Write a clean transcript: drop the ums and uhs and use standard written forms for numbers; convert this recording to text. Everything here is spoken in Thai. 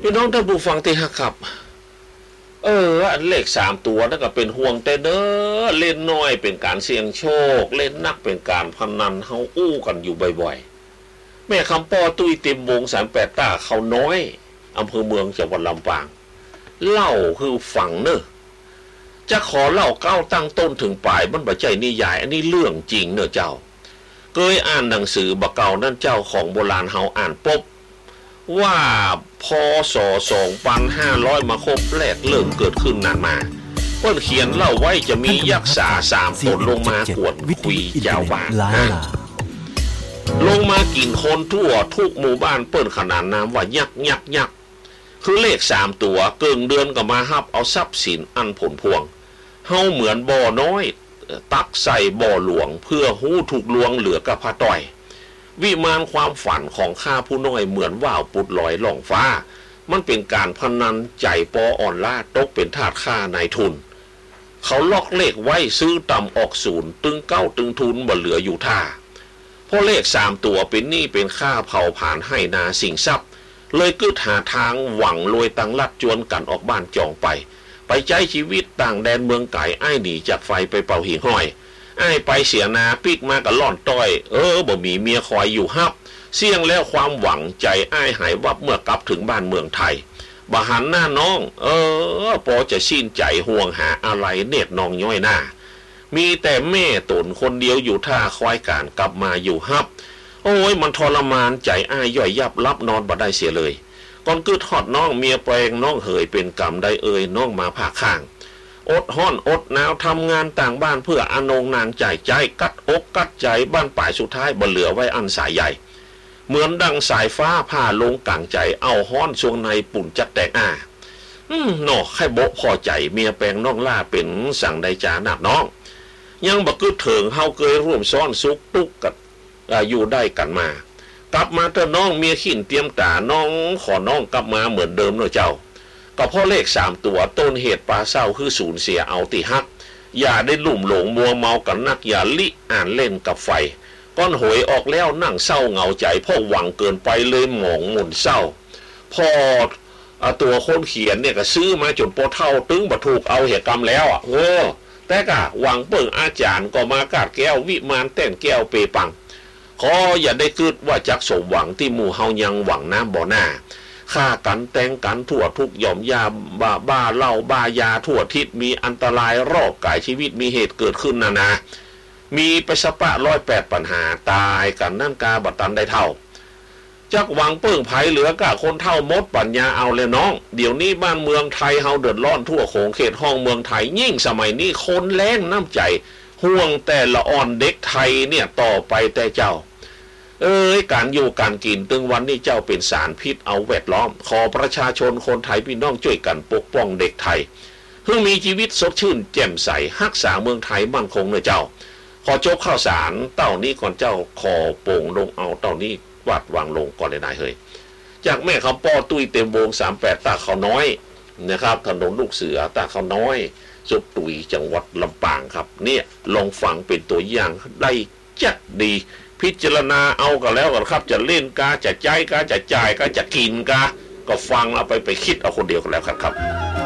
พี่น้องท่านผู้ฟังที่ฮักครับอันเลข3ตัวนั่นก็เป็นห่วงแต่เด้อเล่นน้อยเป็นการเสี่ยงโชคเล่นนักเป็นการพนันเฮาอู้กันอยู่บ่อยๆแม่คำป้อตุ้ยเต็มวง38ต้าเขาน้อยอำเภอเมืองจังหวัดลำปางเล่าคือฝังเนอะจะขอเล่าก้าวตั้งต้นถึงปลายมันบ่ใจนิยายอันนี้เรื่องจริงเนอะเจ้าเคยอ่านหนังสือบ่เก่านั่นเจ้าของโบราณเฮาอ่านปุ๊บว่าพศ2500มาครบแรกเริ่มเกิดขึ้นนานมาเพิ่นเขียนเล่าไว้จะมียักษ์สา3ตนลงมากวดคุยเจ้าบ้านลงมากินคนทั่วทุกหมู่บ้านเปิ้นขนานนามว่ายักษ์คือเลข3ตัวเกิงเดือนก็มาฮับเอาทรัพย์สินอันผลพวงเฮาเหมือนบ่อน้อยตักใส่บ่อหลวงเพื่อหู้ถูกลวงเหลือกับพระต้อยวิมานความฝันของข้าผู้น้อยเหมือนว่าวปุดลอยล่องฟ้ามันเป็นการพนันใจปออ่อนล้าตกเป็นทาสข้านายทุนเขาล็อกเลขไว้ซื้อต่ำออกศูนย์ตึงเก้าตึงทุนบ่เหลืออยู่ท่าเพราะเลข3ตัวเป็นหนี้เป็นค่าเผาผ่านให้นาสิ่งทรัพย์เลยกึดหาทางหวังรวยตังลัดจวนกันออกบ้านจองไปใช้ชีวิตต่างแดนเมืองไก่ไอ้หนีจากไฟไปเป่าหิ่งห้อยไอ้ไปเสียนาปิกมากับล่อนต้อยบ่มีเมียคอยอยู่ฮับเสี่ยงแล้วความหวังใจไอ้หายวับเมื่อกลับถึงบ้านเมืองไทยบหันหน้าน้องปอจะสิ้นใจห่วงหาอะไรเนตรน้องย้อยหน้ามีแต่แม่ตนคนเดียวอยู่ท่าคอยการกลับมาอยู่ฮับโอ้ยมันทรมานใจอ้ายย่อยยับรับนอนบ่ได้เสียเลยก่อนคือทอดน้องเมียแปลงน้องเหยเป็นกรรมได้น้องมาผ่าข้างอดห้อนอดหนาวทำงานต่างบ้านเพื่ออนงนางใจกัดอกกัดใจบ้านป่ายสุดท้ายบ่เหลือไว้อันสายใหญ่เหมือนดังสายฟ้าผ่าลงกลางใจเอาห้อนช่วงในปุ่นจัดแตกนอกให้โบพอใจเมียแปลงน้องล่าเป็นสั่งใดจาหนักน้องยังบักกึดเถิงเฮาเคยร่วมซ้อนซุกตุกกับอยู่ได้กันมากลับมาเถอะน้องเมียขินเตรียมตาน้องขอน้องกลับมาเหมือนเดิมเนอะเจ้าก็เพราะเลข3ตัวต้นเหตุปลาเศร้าคือสูญเสียเอาติฮักอย่าได้ลุ่มหลงมัวเมากันนักอย่าลิอ่านเล่นกับไฟก้อนหวยออกแล้วนั่งเศร้าเหงาใจพ่อหวังเกินไปเลยหมองหมุนเศร้าพอตัวคนเขียนเนี่ยก็ซื้อมาจนโปเท่าตึงบัถูกเอาเหตุกรรมแล้วแต่ก็หวังเปิ่งอาจารย์ก็มากาดแก้ววิมานเต้นแก้วเปปังขออย่าได้คิดว่าจักสมหวังที่หมู่เฮายังหวังน้ำบ่อหน้าฆ่ากันแต่งกันทั่วทุกหย่อมยาบ้าเหล้าบ้ายาทั่วทิศมีอันตรายรอบกายชีวิตมีเหตุเกิดขึ้นนามีไปสปะ108ปัญหาตายกันนั่นกาบัตันได้เท่าจักหวังเปิ่งไผเหลือกะคนเท่ามดปัญญาเอาเลยน้องเดี๋ยวนี้บ้านเมืองไทยเฮาเดือดร้อนทั่วโขงเขตห้องเมืองไทยยิ่งสมัยนี้คนแรงน้ำใจห่วงแต่ละอ่อนเด็กไทยเนี่ยต่อไปแต่เจ้าการอยู่การกินตึงวันนี้เจ้าเป็นสารพิษเอาแวดล้อมขอประชาชนคนไทยพี่น้องช่วยกันปกป้องเด็กไทยเพื่อมีชีวิตสดชื่นแจ่มใสรักษาเมืองไทยมั่นคงเนอะเจ้าขอจบข้าวสารเต้านี้ก่อนเจ้าขอโป่งลงเอาเต้านี้วาดวางลงก่อนเลยนายเฮ้ยจากแม่คำป้อตุ้ยเต็มวง38ตาเขาน้อยนะครับถนนลูกเสือตาเขาน้อยสุดตุยจังหวัดลำปางครับเนี่ยลองฟังเป็นตัวอย่างได้จัดดีพิจารณาเอากันแล้วกันครับจะเล่นกาจะใจกาจะจ่ายกาจะกินกาก็ฟังเอาไปคิดเอาคนเดียวกันแล้วครับ